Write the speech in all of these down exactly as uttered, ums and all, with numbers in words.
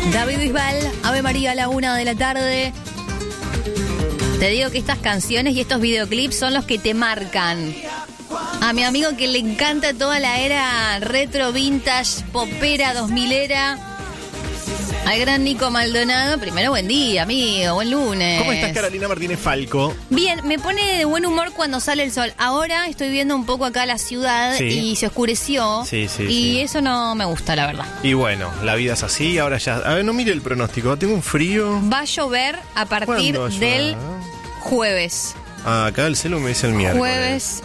David Bisbal, Ave María a la una de la tarde. Te digo que estas canciones y estos videoclips son los que te marcan. A mi amigo que le encanta toda la era retro, vintage, popera, dos milera. Al gran Nico Maldonado, primero buen día, amigo, buen lunes. ¿Cómo estás, Carolina Martínez Falco? Bien, me pone de buen humor cuando sale el sol. Ahora estoy viendo un poco acá la ciudad sí. y se oscureció. Sí, sí, y sí. eso no me gusta, la verdad. Y bueno, la vida es así, ahora ya... A ver, no mire el pronóstico, tengo un frío. Va a llover a partir ¿Cuándo va a del llover? jueves. Ah, acá el celu me dice el miércoles. Jueves,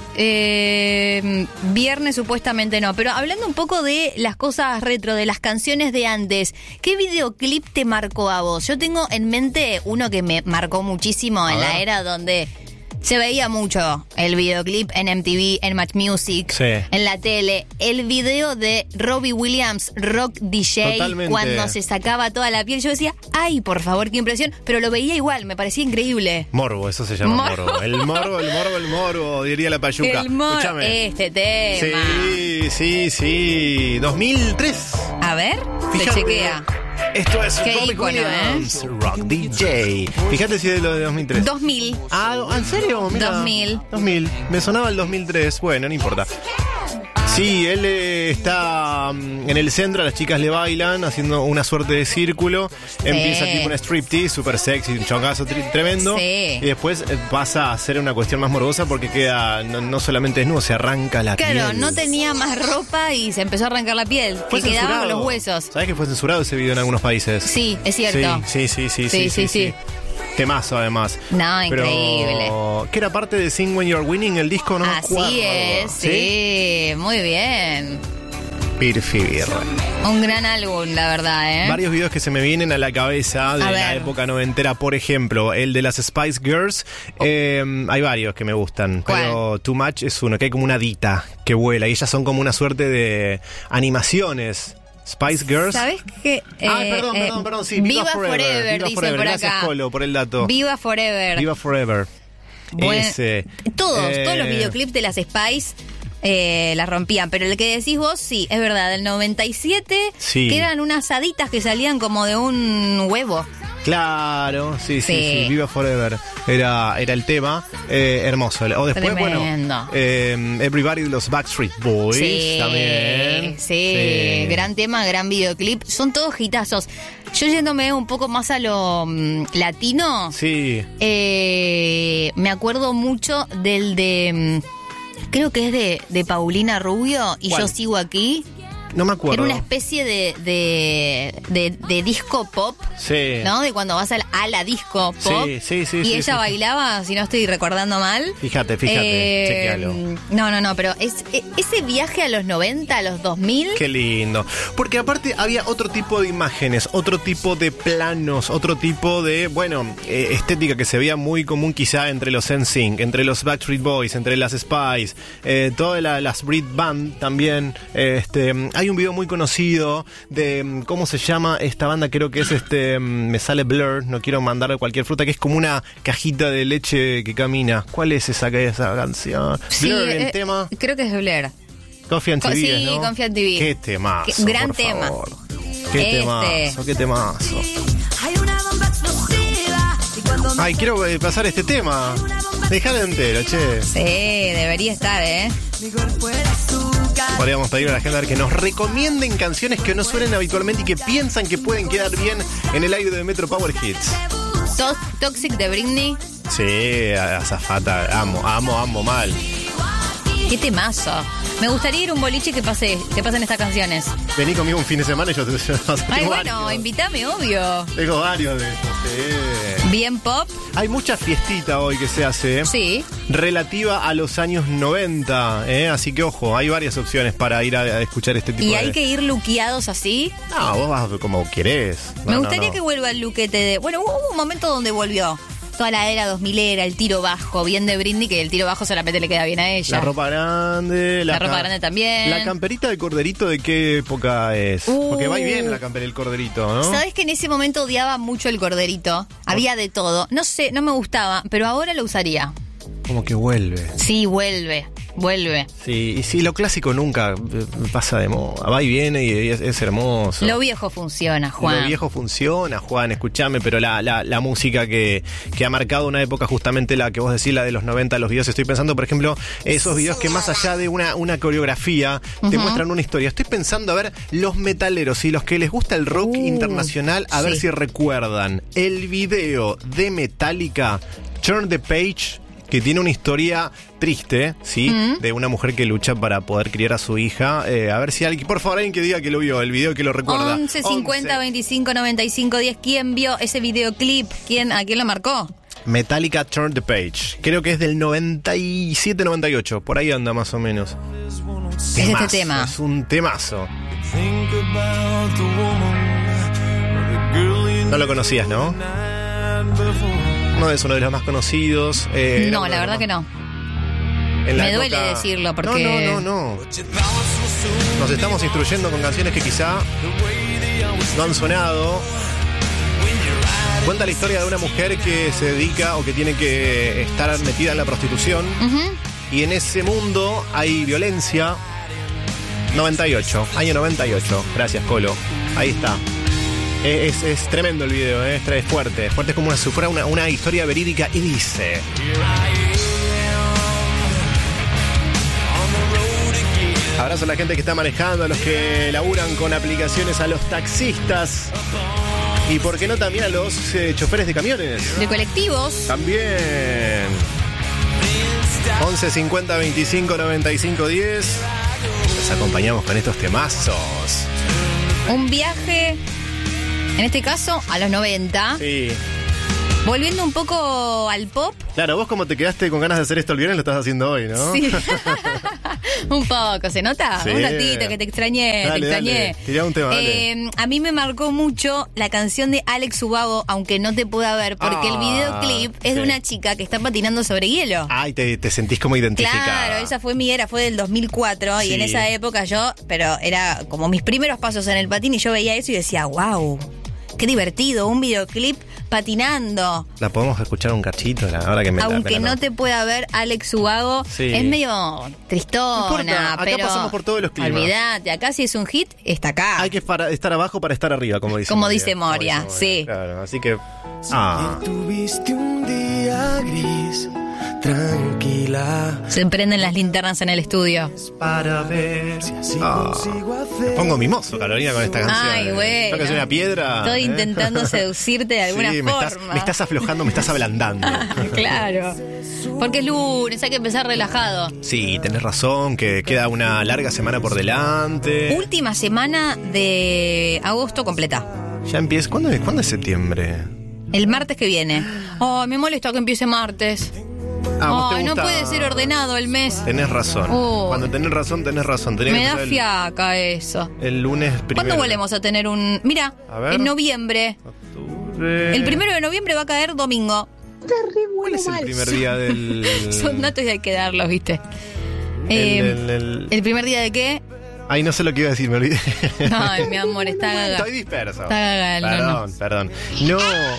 eh, viernes supuestamente no. Pero hablando un poco de las cosas retro, de las canciones de antes, ¿qué videoclip te marcó a vos? Yo tengo en mente uno que me marcó muchísimo en la era donde se veía mucho el videoclip en M T V, en Match Music, sí. en la tele. El video de Robbie Williams, Rock D J, Totalmente. cuando se sacaba toda la piel. Yo decía, ay, por favor, qué impresión. Pero lo veía igual, me parecía increíble. Morbo, eso se llama Morbo. morbo. El morbo, el morbo, el morbo, diría la payuca. El morbo, Escúchame. este tema. Sí, sí, sí. dos mil tres. A ver, Fíjate. se chequea. Esto es Qué Robbie ícono, Williams, ¿eh? Rock D J. Fíjate si es de lo de dos mil tres. dos mil. Ah, ¿en serio? Mira. dos mil. dos mil. Me sonaba el dos mil tres. Bueno, no importa. Sí, él eh, está um, en el centro, las chicas le bailan, haciendo una suerte de círculo. Empieza tipo una striptease, súper sexy, un chongazo tri- tremendo. Sí. Y después eh, pasa a ser una cuestión más morbosa porque queda no, no solamente desnudo, se arranca la piel. Claro, no tenía más ropa y se empezó a arrancar la piel. Fue Que quedaban censurado. los huesos. ¿Sabés que fue censurado ese video en algunos países? Sí, es cierto. Sí, sí, sí, sí, Sí, sí, sí, sí, sí. sí. Temazo, además. No, Pero, increíble. ¿qué era parte de Sing When You're Winning, el disco? No me acuerdo. Así es, sí, muy bien. Pirfibirra. Un gran álbum, la verdad, ¿eh? Varios videos que se me vienen a la cabeza de A la ver. época noventera, por ejemplo, el de las Spice Girls. Eh, hay varios que me gustan, ¿Cuál? pero Too Much es uno, que hay como una dita que vuela y ellas son como una suerte de animaciones. Spice Girls. ¿Sabes qué? Ah, Eh, perdón, eh, perdón, perdón, sí, Viva, Viva Forever, Forever, Viva dicen Forever. por Gracias, acá. Colo, por el dato. Viva Forever. Viva Forever. Buen- Ese. Todos, Eh, todos los videoclips de las Spice eh, las rompían, pero el que decís vos, sí, es verdad, del noventa y siete, Sí. que eran unas haditas que salían como de un huevo. Claro, sí, sí, Sí. sí, Viva Forever era, era el tema, eh, hermoso. O después, Tremendo. bueno, eh, Everybody de los Backstreet Boys Sí, también. sí, gran tema, gran videoclip, son todos hitazos. Yo yéndome un poco más a lo mm, latino, Sí, eh, me acuerdo mucho del de, mm, creo que es de, de Paulina Rubio, y ¿Cuál? Yo Sigo Aquí. no me acuerdo. Era una especie de, de, de, de disco pop, Sí. ¿no? De cuando vas a la, a la disco pop. Sí, sí, sí, Y sí, ella sí. bailaba, si no estoy recordando mal. Fíjate, fíjate, Eh, chequealo. No, no, no, pero es, e- ese viaje a los noventa, a los dos mil. Qué lindo. Porque aparte había otro tipo de imágenes, otro tipo de planos, otro tipo de, bueno, eh, estética que se veía muy común quizá entre los N Sync, entre los Backstreet Boys, entre las Spice, eh, todas la- las Brit Band también. eh, este, hay un video muy conocido de, ¿cómo se llama esta banda? Creo que es este, me sale Blur, no quiero mandarle cualquier fruta, que es como una cajita de leche que camina. ¿Cuál es esa, esa canción? Sí, Blur, el eh, tema. creo que es Blair. Coffee and Co- T V, sí, ¿no? Coffee and T V. Qué temazo, Qué- gran por tema. favor. Qué Este. temazo, qué temazo. Hay una bomba explosiva y cuando me Ay, quiero eh, pasar este tema. Dejalo entero, che. Sí, debería estar, ¿eh? mi cuerpo era azúcar. Podríamos pedir a la gente a ver que nos recomienden canciones que no suenen habitualmente y que piensan que pueden quedar bien en el aire de Metro Power Hits. To- Toxic de Britney. Sí, azafata, amo, amo, amo mal. Qué temazo. Me gustaría ir a un boliche que pase, que pasen estas canciones. Vení conmigo un fin de semana y yo te yo, o sea, Ay, tengo bueno, varios. invítame, obvio. Tengo varios de esos, sí. Bien pop. Hay mucha fiestita hoy que se hace. Sí. Relativa a los años noventa, ¿eh? Así que ojo, hay varias opciones para ir a, a escuchar este tipo Y de... hay que ir luqueados así. No, vos vas como querés. No, Me no, gustaría no. que vuelva el luquete de... Bueno, hubo un momento donde volvió. Toda la era dos milera, el tiro bajo, bien de Britney, que el tiro bajo solamente le queda bien a ella. La ropa grande. La ca- ropa grande también. La camperita de corderito, ¿de qué época es? Uh. Porque va y viene la camper del corderito, ¿no? ¿Sabes que en ese momento odiaba mucho el corderito? Había de todo. No sé, no me gustaba, pero ahora lo usaría. Como que vuelve. Sí, vuelve. vuelve. Sí, y sí, lo clásico nunca eh, pasa de moda. Va y viene y es, es hermoso. Lo viejo funciona, Juan. Lo viejo funciona, Juan, escúchame, pero la, la, la música que, que ha marcado una época, justamente la que vos decís, la de los noventa, los videos, estoy pensando, por ejemplo, esos videos que más allá de una, una coreografía, uh-huh. te muestran una historia. Estoy pensando, a ver, los metaleros y los que les gusta el rock uh, internacional, a sí. ver si recuerdan el video de Metallica, Turn the Page, que tiene una historia triste, ¿sí? Mm. De una mujer que lucha para poder criar a su hija. Eh, a ver si alguien, por favor, alguien que diga que lo vio, el video que lo recuerda. once cincuenta veinticinco noventa y cinco diez. ¿Quién vio ese videoclip? ¿Quién, ¿A quién lo marcó? Metallica Turn the Page. Creo que es del noventa y siete noventa y ocho. Por ahí anda más o menos. Es temazo, este tema. Es un temazo. No lo conocías, ¿no? No es uno de los más conocidos. Eh, no, la verdad más... que no. Me época... duele decirlo porque... No, no, no, no. Nos estamos instruyendo con canciones que quizá no han sonado. Cuenta la historia de una mujer que se dedica o que tiene que estar metida en la prostitución. Uh-huh. Y en ese mundo hay violencia. noventa y ocho, año noventa y ocho. Gracias, Colo. Ahí está. Es, es tremendo el video, ¿eh? es fuerte. Es fuerte, es como una, si fuera una, una historia verídica. Y dice... Abrazo a la gente que está manejando, a los que laburan con aplicaciones, a los taxistas. Y por qué no también a los eh, choferes de camiones. De colectivos. También. once cincuenta veinticinco noventa y cinco diez. Los acompañamos con estos temazos. Un viaje... En este caso, a los noventa. Sí. Volviendo un poco al pop. Claro, vos como te quedaste con ganas de hacer esto el viernes, lo estás haciendo hoy, ¿no? Sí. Un poco, ¿se nota? Sí. Un ratito que te extrañé, dale, te extrañé. Dale. Tirá un tema, eh, dale. A mí me marcó mucho la canción de Alex Ubago, aunque no te pueda ver, porque ah, el videoclip es sí. de una chica que está patinando sobre hielo. Ay, te, te sentís como identificada. Claro, esa fue mi era, fue del dos mil cuatro, sí. y en esa época yo, pero era como mis primeros pasos en el patín, y yo veía eso y decía, wow. Qué divertido, un videoclip patinando. La podemos escuchar un cachito, la hora que me Aunque la, me la no te pueda ver, Alex Ubago sí. es medio tristona, no importa, acá pero pasamos por todos los climas. Olvídate, acá si es un hit, está acá. Hay que para, estar abajo para estar arriba, como dice como Moria. Dice Moria, como dice Moria, sí. Claro, así que... Ah. Si tuviste un día gris, tranquila. Se prenden las linternas en el estudio. Para ver si así ah. consigo hacer. Me pongo mimoso, Carolina, con esta canción. Ay, güey. Tengo que soy una piedra. Estoy ¿eh? intentando seducirte de alguna sí, forma. Me estás, me estás aflojando, me estás ablandando. Claro. Porque es lunes, hay que empezar relajado. Sí, tenés razón, que queda una larga semana por delante. Última semana de agosto completa. Ya empieza. ¿Cuándo es, ¿cuándo es septiembre? El martes que viene. Oh, me molesta que empiece martes. Ah, oh, no puede ser ordenado el mes. Tenés razón. Oh. Cuando tenés razón, tenés razón. Tenés me da el, fiaca eso. El lunes primero. ¿Cuándo volvemos a tener un...? Mira, en noviembre. Octubre. El primero de noviembre va a caer domingo. ¿Cuál es el primer día del...? Son datos y hay que darlos, ¿viste? El, eh, el, el... ¿El primer día de qué? Ay, no sé lo que iba a decir, me olvidé. Ay, mi amor, está gaga. Estoy disperso. Está gaga, Perdón, no, no. perdón. No,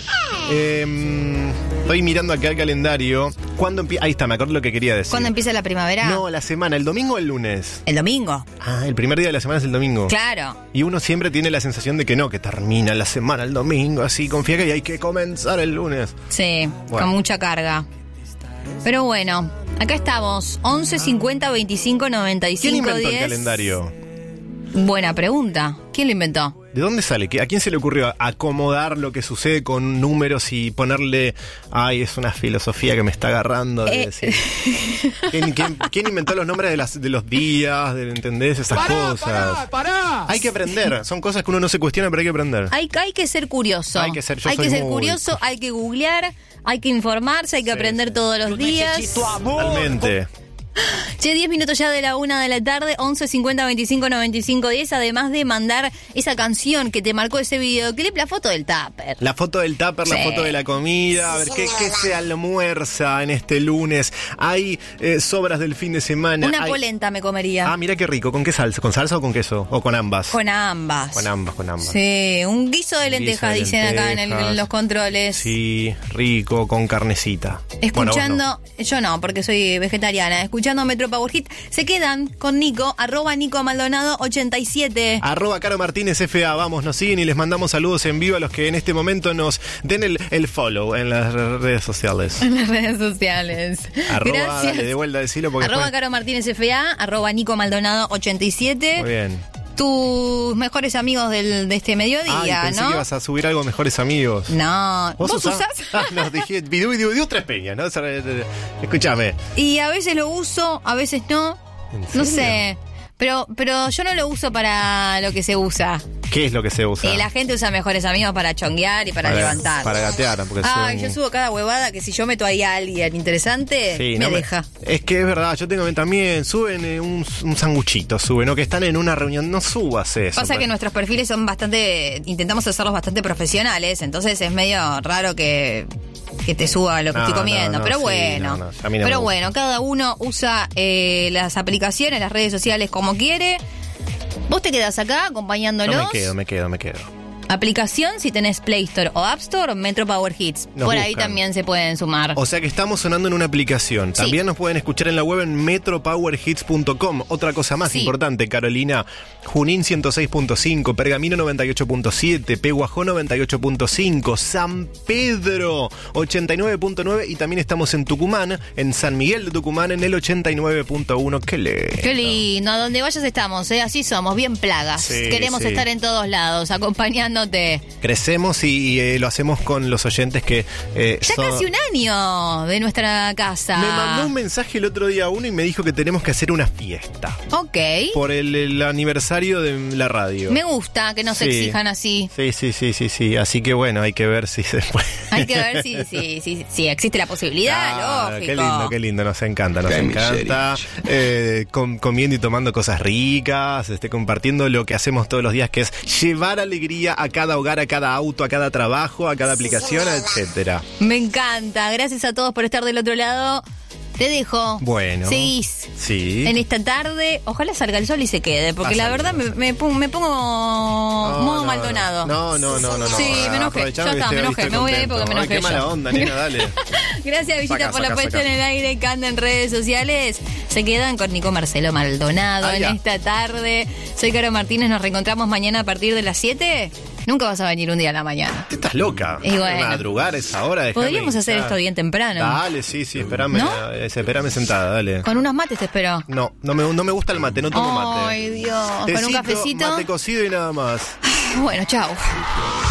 eh, estoy mirando acá el calendario. ¿Cuándo empieza? Ahí está, me acuerdo lo que quería decir. ¿Cuándo empieza la primavera? No, la semana, ¿el domingo o el lunes? El domingo. Ah, el primer día de la semana es el domingo. Claro. Y uno siempre tiene la sensación de que no, que termina la semana el domingo, así, confía que hay que comenzar el lunes. Sí, bueno. Con mucha carga. Pero bueno, acá estamos, once cincuenta veinticinco noventa y cinco diez. ¿Quién inventó el calendario? Buena pregunta. ¿Quién lo inventó? ¿De dónde sale? ¿A quién se le ocurrió acomodar lo que sucede con números y ponerle... Ay, es una filosofía que me está agarrando de eh. decir. ¿Quién, quién, ¿Quién inventó los nombres de, las, de los días? De, ¿Entendés? Esas pará, cosas. Pará, pará. Hay que aprender. Son cosas que uno no se cuestiona, pero hay que aprender. Hay, hay que ser curioso. Hay que ser, yo hay soy que ser muy... curioso, hay que googlear, hay que informarse, hay que sí, aprender sí. todos los Yo días. necesito amor. Totalmente. Che, diez minutos ya de la una de la tarde, once cincuenta veinticinco noventa y cinco diez, además de mandar esa canción que te marcó ese videoclip, la foto del tupper. La foto del tupper, sí. La foto de la comida, a ver qué, qué se almuerza en este lunes. Hay eh, sobras del fin de semana. Una hay... polenta me comería. Ah, mira qué rico. ¿Con qué salsa? ¿Con salsa o con queso? ¿O con ambas? Con ambas. Con ambas, con ambas. Sí, un guiso de lentejas, guiso de dicen lentejas. Acá en, el, en los controles. Sí, rico, con carnecita. Escuchando, bueno, no. yo no, porque soy vegetariana, escuchando escuchando Metro Power Hit. Se quedan con Nico, arroba Nico Maldonado ochenta y siete. Arroba Caro Martínez F A, vamos, nos siguen y les mandamos saludos en vivo a los que en este momento nos den el, el follow en las redes sociales. En las redes sociales. Arroba, Gracias. dale de vuelta, decilo porque Arroba después... Caro Martínez F A, arroba Nico Maldonado ochenta y siete. Muy bien. Tus mejores amigos del, de este mediodía, Ay, pensé ¿no? que ibas a subir algo Mejores Amigos. No, ¿vos, usás? usás? Ah, no, dije, Vidú, Vidú, Vidú, Tres Peñas, ¿no? Escúchame. Y a veces lo uso, a veces no. ¿En No serio? sé. Pero, pero yo no lo uso para lo que se usa. ¿Qué es lo que se usa? Eh, la gente usa Mejores Amigos para chonguear y para, levantar. Para gatear, porque Ay, son- yo subo cada huevada que si yo meto ahí a alguien interesante, Sí, me no deja. Es que es verdad, yo tengo también, suben eh, un, un sanguchito, suben, o que están en una reunión, no subas eso. Pasa que pues. nuestros perfiles son bastante, intentamos hacerlos bastante profesionales, entonces es medio raro que, que te suba lo que No, estoy comiendo, no, no, pero sí, bueno, no, no, a mí no me pero gusta. bueno, cada uno usa eh, las aplicaciones, las redes sociales como quiere. Vos te quedás acá acompañándolos. No me quedo, me quedo, me quedo. Aplicación, si tenés Play Store o App Store, Metro Power Hits. Nos Por ahí buscan. también se pueden sumar. O sea que estamos sonando en una aplicación. Sí. También nos pueden escuchar en la web en metro power hits punto com. Otra cosa más Sí. importante, Carolina. Junín ciento seis punto cinco, Pergamino noventa y ocho punto siete, Peguajó noventa y ocho punto cinco, San Pedro ochenta y nueve punto nueve y también estamos en Tucumán, en San Miguel de Tucumán en el ochenta y nueve punto uno. ¡Qué lindo! Qué lindo, a donde vayas estamos, ¿eh? Así somos, bien plagas. Sí, Queremos sí. estar en todos lados, acompañándote. Crecemos y, y, eh, lo hacemos con los oyentes que... eh, Ya son- casi un año de nuestra casa. Me mandó un mensaje el otro día uno y me dijo que tenemos que hacer una fiesta Ok. por el, el aniversario de la radio. Me gusta que nos Sí. exijan así. Sí, sí, sí, sí, sí. Así que bueno, hay que ver si se puede. Hay que ver si, si, si, si existe la posibilidad, Ah, lógico. qué lindo, qué lindo, nos encanta, nos Qué encanta. Eh, com- comiendo y tomando cosas ricas, este, compartiendo lo que hacemos todos los días, que es llevar alegría a cada hogar, a cada auto, a cada trabajo, a cada aplicación, etcétera. Me encanta. Gracias a todos por estar del otro lado. Te dejo. Bueno. Seguís Sí. en esta tarde. Ojalá salga el sol y se quede, porque Va a la salir, verdad me, me pongo, me pongo No, modo no, Maldonado. No, no, no, no, no. Sí, me enojé. Aprovechame Ya que está, me estoy- enojé. estoy Me voy a ir contento. porque me Ay, enojé qué mala yo. onda, nena, dale. Gracias, Villita, Saca, por la saca, puesta saca. en el aire que anda en redes sociales. Se quedan con Nico Marcelo Maldonado Ah, en ya. esta tarde. Soy Caro Martínez, nos reencontramos mañana a partir de las siete. Nunca vas a venir un día a la mañana. ¿Qué estás loca? Y bueno. Madrugar a esa hora. déjame Podríamos hacer hinchar. esto bien temprano. Dale, sí, sí, espérame, ¿No? eh, espérame sentada, dale. Con unos mates te espero. No, no me, no me gusta el mate, no tomo mate. Ay, Dios. Con un Tecito, cafecito. Mate cocido y nada más. Bueno, chao.